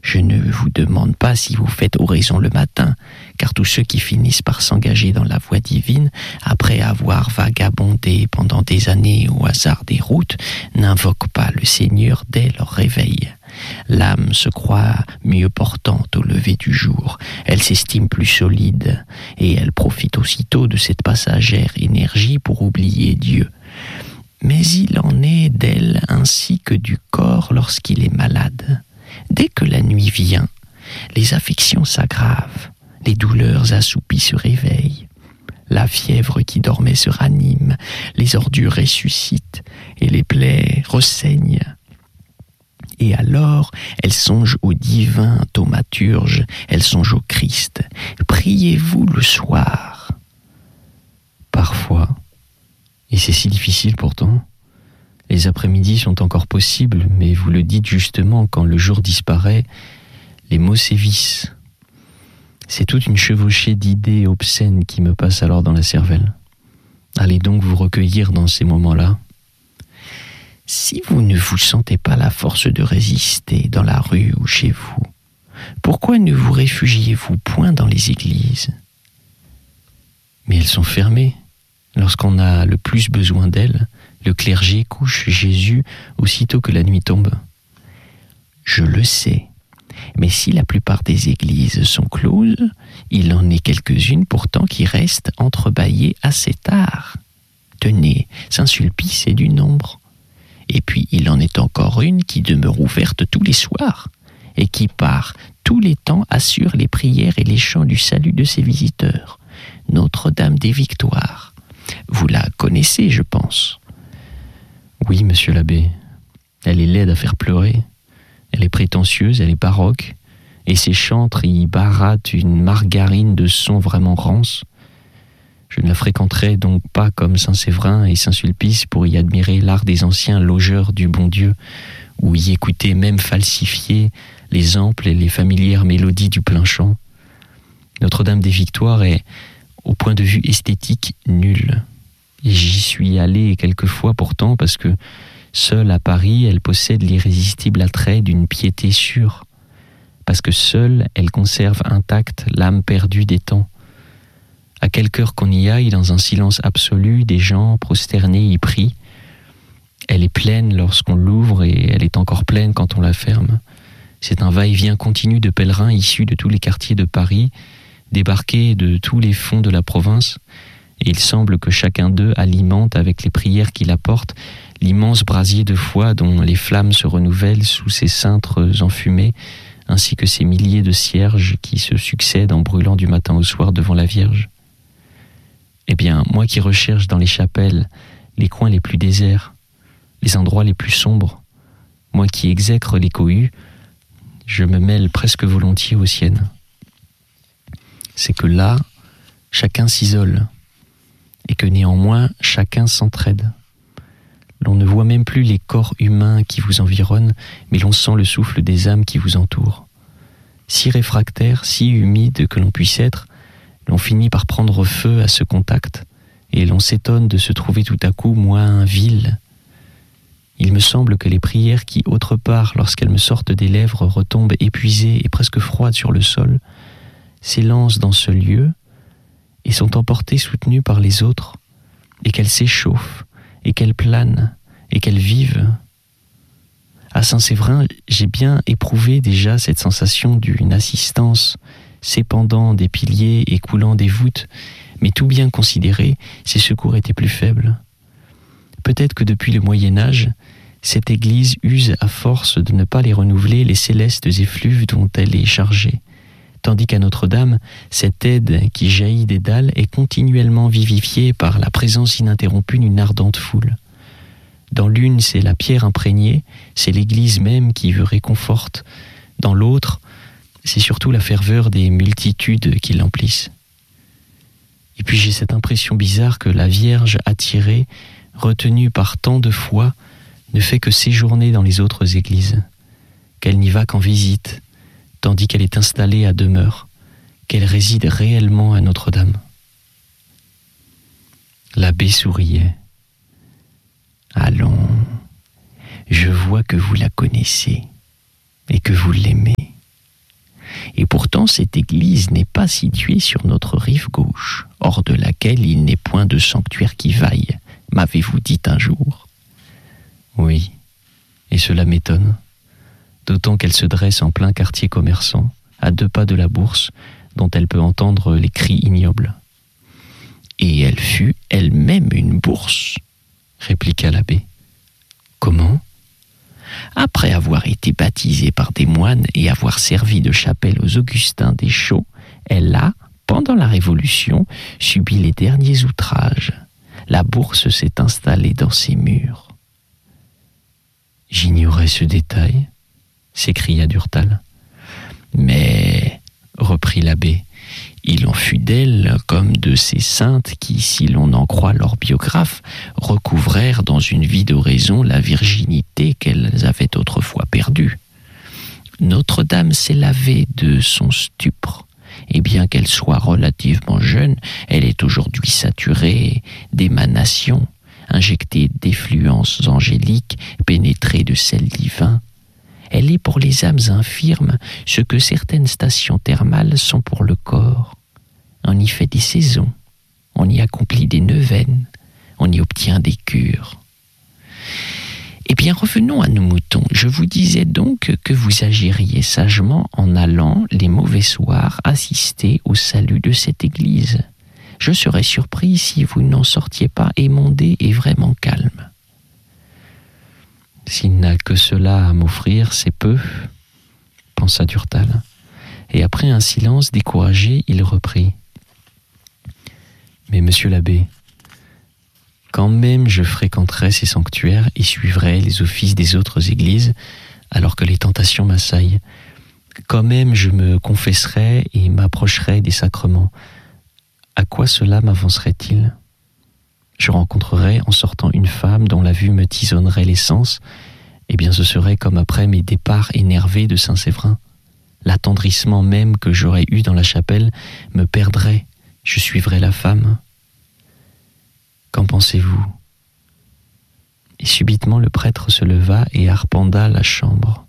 Je ne vous demande pas si vous faites oraison le matin, car tous ceux qui finissent par s'engager dans la voie divine, après avoir vagabondé pendant des années au hasard des routes, n'invoquent pas le Seigneur dès leur réveil. L'âme se croit mieux portante au lever du jour, elle s'estime plus solide, et elle profite aussitôt de cette passagère énergie pour oublier Dieu. Mais il en est d'elle ainsi que du corps lorsqu'il est malade. Dès que la nuit vient, les affections s'aggravent, les douleurs assoupies se réveillent, la fièvre qui dormait se ranime, les ordures ressuscitent et les plaies ressaignent. Et alors, elle songe au divin thaumaturge, elle songe au Christ. Priez-vous le soir. Parfois, et c'est si difficile pourtant, les après-midi sont encore possibles, mais vous le dites justement, quand le jour disparaît, les mots sévissent. C'est toute une chevauchée d'idées obscènes qui me passe alors dans la cervelle. Allez donc vous recueillir dans ces moments-là. Si vous ne vous sentez pas la force de résister dans la rue ou chez vous, pourquoi ne vous réfugiez-vous point dans les églises ? Mais elles sont fermées. Lorsqu'on a le plus besoin d'elles, le clergé couche Jésus aussitôt que la nuit tombe. Je le sais, mais si la plupart des églises sont closes, il en est quelques-unes pourtant qui restent entrebâillées assez tard. Tenez, Saint-Sulpice est du nombre. Et puis il en est encore une qui demeure ouverte tous les soirs, et qui par tous les temps assure les prières et les chants du salut de ses visiteurs. Notre-Dame des Victoires. Vous la connaissez, je pense. Oui, monsieur l'abbé. Elle est laide à faire pleurer. Elle est prétentieuse, elle est baroque, et ses chantres y barattent une margarine de sons vraiment rances. Je ne la fréquenterai donc pas comme Saint-Séverin et Saint-Sulpice pour y admirer l'art des anciens logeurs du bon Dieu, ou y écouter même falsifier les amples et les familières mélodies du plein chant. Notre-Dame des Victoires est, au point de vue esthétique, nulle. Et j'y suis allé quelquefois pourtant parce que, seule à Paris, elle possède l'irrésistible attrait d'une piété sûre, parce que seule elle conserve intacte l'âme perdue des temps. À quelque heure qu'on y aille, dans un silence absolu, des gens prosternés y prient. Elle est pleine lorsqu'on l'ouvre et elle est encore pleine quand on la ferme. C'est un va-et-vient continu de pèlerins issus de tous les quartiers de Paris, débarqués de tous les fonds de la province, et il semble que chacun d'eux alimente avec les prières qu'il apporte l'immense brasier de foi dont les flammes se renouvellent sous ces cintres enfumés, ainsi que ces milliers de cierges qui se succèdent en brûlant du matin au soir devant la Vierge. Eh bien, moi qui recherche dans les chapelles les coins les plus déserts, les endroits les plus sombres, moi qui exècre les cohues, je me mêle presque volontiers aux siennes. C'est que là, chacun s'isole, et que néanmoins chacun s'entraide. L'on ne voit même plus les corps humains qui vous environnent, mais l'on sent le souffle des âmes qui vous entourent. Si réfractaire, si humide que l'on puisse être, l'on finit par prendre feu à ce contact, et l'on s'étonne de se trouver tout à coup moins vil. Il me semble que les prières qui, autre part, lorsqu'elles me sortent des lèvres, retombent épuisées et presque froides sur le sol, s'élancent dans ce lieu, et sont emportées soutenues par les autres, et qu'elles s'échauffent, et qu'elles planent, et qu'elles vivent. À Saint-Séverin, j'ai bien éprouvé déjà cette sensation d'une assistance s'épandant des piliers et coulant des voûtes, mais tout bien considéré, ces secours étaient plus faibles. Peut-être que depuis le Moyen-Âge, cette Église use à force de ne pas les renouveler les célestes effluves dont elle est chargée, tandis qu'à Notre-Dame, cette aide qui jaillit des dalles est continuellement vivifiée par la présence ininterrompue d'une ardente foule. Dans l'une, c'est la pierre imprégnée, c'est l'Église même qui veut réconforte. Dans l'autre, c'est surtout la ferveur des multitudes qui l'emplissent. Et puis j'ai cette impression bizarre que la Vierge attirée, retenue par tant de foi, ne fait que séjourner dans les autres églises, qu'elle n'y va qu'en visite, tandis qu'elle est installée à demeure, qu'elle réside réellement à Notre-Dame. L'abbé souriait. Allons, je vois que vous la connaissez et que vous l'aimez. Et pourtant, cette église n'est pas située sur notre rive gauche, hors de laquelle il n'est point de sanctuaire qui vaille, m'avez-vous dit un jour. Oui, et cela m'étonne, d'autant qu'elle se dresse en plein quartier commerçant, à 2 pas de la bourse, dont elle peut entendre les cris ignobles. Et elle fut elle-même une bourse, répliqua l'abbé. Comment ? Après avoir été baptisée par des moines et avoir servi de chapelle aux Augustins des Chaux, elle a, pendant la Révolution, subi les derniers outrages. La bourse s'est installée dans ses murs. J'ignorais ce détail, s'écria Durtal. Mais, reprit l'abbé, il en fut d'elle comme de ces saintes qui, si l'on en croit leurs biographes, recouvrèrent dans une vie d'oraison la virginité qu'elles avaient autrefois perdue. Notre-Dame s'est lavée de son stupre, et bien qu'elle soit relativement jeune, elle est aujourd'hui saturée d'émanations, injectée d'effluences angéliques, pénétrée de sel divin. Elle est pour les âmes infirmes ce que certaines stations thermales sont pour le corps. On y fait des saisons, on y accomplit des neuvaines, on y obtient des cures. Eh bien, revenons à nos moutons. Je vous disais donc que vous agiriez sagement en allant, les mauvais soirs, assister au salut de cette église. Je serais surpris si vous n'en sortiez pas émondé et vraiment calme. S'il n'a que cela à m'offrir, c'est peu, pensa Durtal. Et après un silence découragé, il reprit. Mais monsieur l'abbé, quand même je fréquenterai ces sanctuaires et suivrai les offices des autres églises, alors que les tentations m'assaillent. Quand même je me confesserai et m'approcherai des sacrements. À quoi cela m'avancerait-il ? Je rencontrerai en sortant une femme dont la vue me tisonnerait les sens, eh bien ce serait comme après mes départs énervés de Saint-Séverin. L'attendrissement même que j'aurais eu dans la chapelle me perdrait, je suivrais la femme. Qu'en pensez-vous ? Et subitement le prêtre se leva et arpenta la chambre.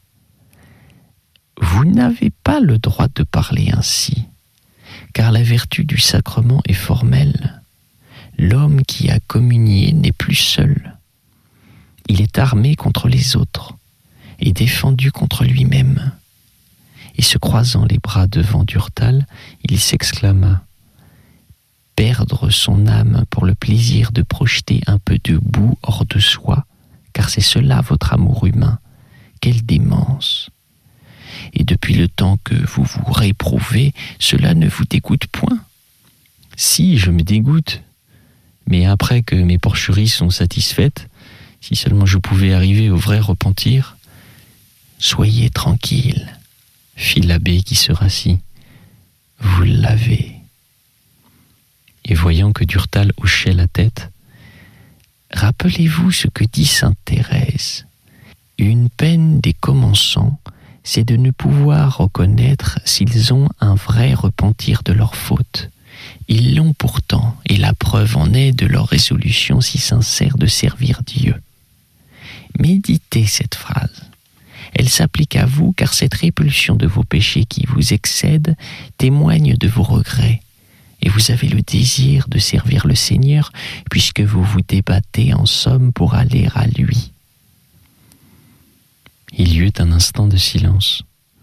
Vous n'avez pas le droit de parler ainsi, car la vertu du sacrement est formelle. L'homme qui a communié n'est plus seul. Il est armé contre les autres et défendu contre lui-même. Et se croisant les bras devant Durtal, il s'exclama « Perdre son âme pour le plaisir de projeter un peu de boue hors de soi, car c'est cela votre amour humain. Quelle démence ! Et depuis le temps que vous vous réprouvez, cela ne vous dégoûte point. Si, je me dégoûte. Mais après que mes porcheries sont satisfaites, si seulement je pouvais arriver au vrai repentir. Soyez tranquille, fit l'abbé qui se rassit. Vous l'avez. Et voyant que Durtal hochait la tête, rappelez-vous ce que dit sainte Thérèse. Une peine des commençants, c'est de ne pouvoir reconnaître s'ils ont un vrai repentir de leurs fautes. Ils l'ont pourtant, et la preuve en est de leur résolution si sincère de servir Dieu. Méditez cette phrase. Elle s'applique à vous, car cette répulsion de vos péchés qui vous excède témoigne de vos regrets. Et vous avez le désir de servir le Seigneur, puisque vous vous débattez en somme pour aller à lui. Il y eut un instant de silence.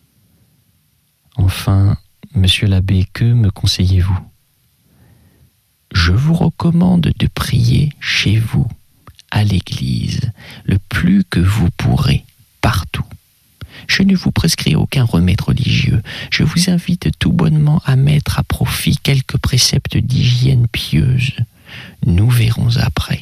Enfin, monsieur l'abbé, que me conseillez-vous ? Je vous recommande de prier chez vous, à l'église, le plus que vous pourrez, partout. Je ne vous prescris aucun remède religieux. Je vous invite tout bonnement à mettre à profit quelques préceptes d'hygiène pieuse. Nous verrons après.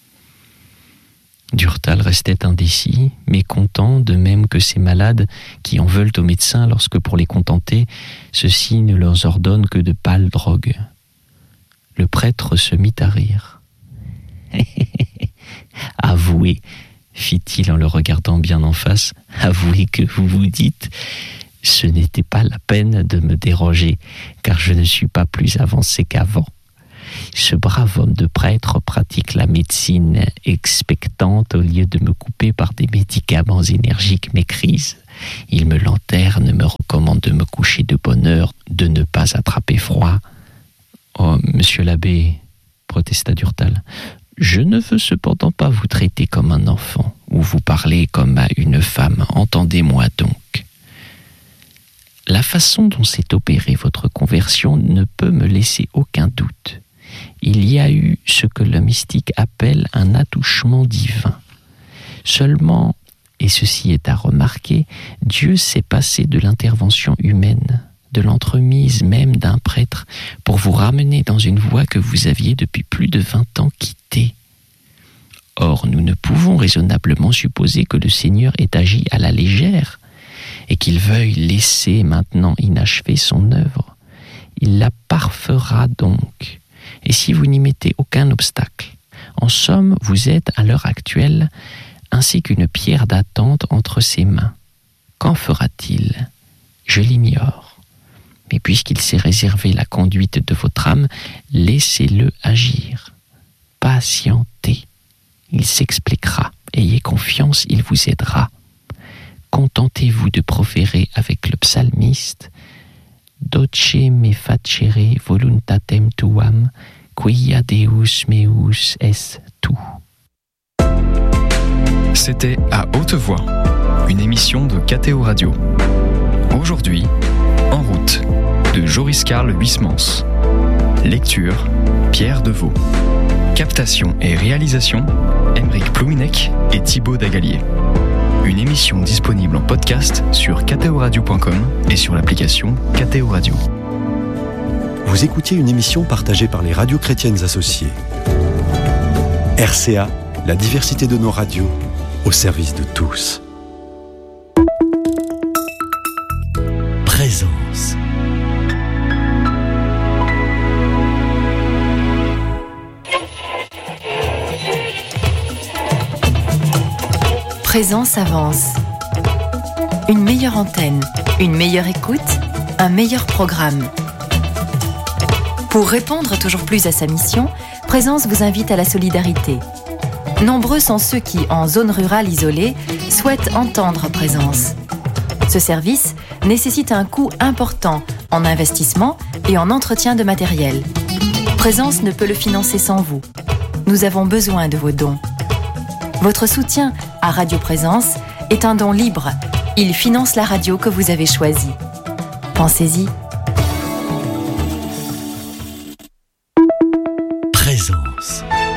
Durtal restait indécis, mécontent, de même que ces malades qui en veulent aux médecins lorsque, pour les contenter, ceux-ci ne leur ordonnent que de pâles drogues. Le prêtre se mit à rire. « Avouez, fit-il en le regardant bien en face, avouez que vous vous dites « Ce n'était pas la peine de me déroger, car je ne suis pas plus avancé qu'avant. » Ce brave homme de prêtre pratique la médecine expectante au lieu de me couper par des médicaments énergiques mes crises. Il me lanterne, me recommande de me coucher de bonne de ne pas attraper froid. » « Oh, monsieur l'abbé, » protesta Durtal, « je ne veux cependant pas vous traiter comme un enfant ou vous parler comme à une femme. Entendez-moi donc. La façon dont s'est opérée votre conversion ne peut me laisser aucun doute. Il y a eu ce que le mystique appelle un attouchement divin. Seulement, et ceci est à remarquer, Dieu s'est passé de l'intervention humaine, de l'entremise même d'un prêtre, pour vous ramener dans une voie que vous aviez depuis plus de 20 ans quittée. Or, nous ne pouvons raisonnablement supposer que le Seigneur ait agi à la légère et qu'il veuille laisser maintenant inachever son œuvre. Il la parfera donc, et si vous n'y mettez aucun obstacle. En somme, vous êtes à l'heure actuelle ainsi qu'une pierre d'attente entre ses mains. Qu'en fera-t-il ? Je l'ignore. Mais puisqu'il s'est réservé la conduite de votre âme, laissez-le agir. Patientez. Il s'expliquera. Ayez confiance, il vous aidera. Contentez-vous de proférer avec le psalmiste « Doce me facere voluntatem tuam, quia Deus meus est tu ». C'était À Haute Voix, une émission de KTO Radio. Aujourd'hui, En route, de Joris Karl Huysmans. Lecture, Pierre Deveau. Captation et réalisation, Aymeric Plouminec et Thibaut Dagalier. Une émission disponible en podcast sur ktoradio.com et sur l'application KTO Radio. Vous écoutiez une émission partagée par les radios chrétiennes associées. RCA, la diversité de nos radios, au service de tous. Présence. Présence avance. Une meilleure antenne, une meilleure écoute, un meilleur programme. Pour répondre toujours plus à sa mission, Présence vous invite à la solidarité. Nombreux sont ceux qui, en zone rurale isolée, souhaitent entendre Présence. Ce service nécessite un coût important en investissement et en entretien de matériel. Présence ne peut le financer sans vous. Nous avons besoin de vos dons. Votre soutien à Radio Présence est un don libre. Il finance la radio que vous avez choisie. Pensez-y.